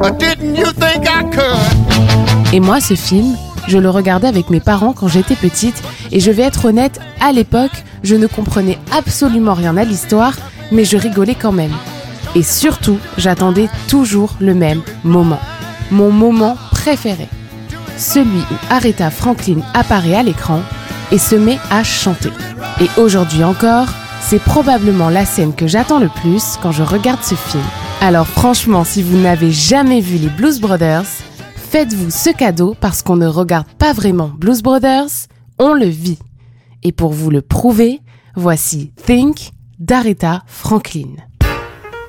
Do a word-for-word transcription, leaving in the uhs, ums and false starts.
Didn't you think I could? Et moi, ce film, je le regardais avec mes parents quand j'étais petite et je vais être honnête, à l'époque, je ne comprenais absolument rien à l'histoire, mais je rigolais quand même. Et surtout, j'attendais toujours le même moment. Mon moment préféré. Celui où Aretha Franklin apparaît à l'écran et se met à chanter. Et aujourd'hui encore, c'est probablement la scène que j'attends le plus quand je regarde ce film. Alors franchement, si vous n'avez jamais vu les Blues Brothers, faites-vous ce cadeau parce qu'on ne regarde pas vraiment Blues Brothers, on le vit. Et pour vous le prouver, voici Think d'Aretha Franklin.